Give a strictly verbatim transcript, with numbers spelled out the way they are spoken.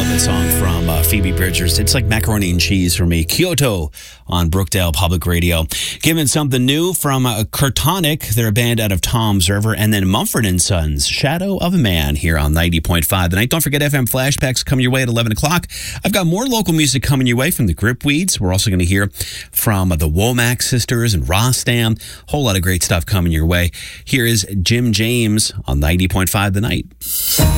love that song from uh, Phoebe Bridgers. It's like macaroni and cheese for me. Kyoto on Brookdale Public Radio. Given something new from uh, Cartonic, they're a band out of Tom's River, and then Mumford and Sons, Shadow of a Man, here on ninety point five The Night. Don't forget F M Flashbacks coming your way at eleven o'clock. I've got more local music coming your way from the Gripweeds. We're also going to hear from uh, the Womack Sisters and Rostam. Whole lot of great stuff coming your way. Here is Jim James on ninety point five The Night.